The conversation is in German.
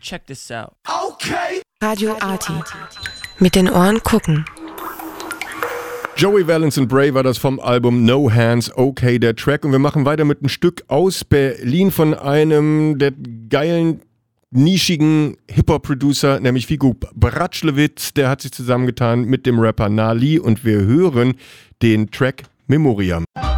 Check this out. Okay. Radio Arty. Mit den Ohren gucken. Joey Valence and Bray war das vom Album No Hands, okay, der Track. Und wir machen weiter mit einem Stück aus Berlin von einem der geilen, nischigen Hip-Hop-Producer, nämlich Figo Bratschlewitz. Der hat sich zusammengetan mit dem Rapper Nali und wir hören den Track Memoriam.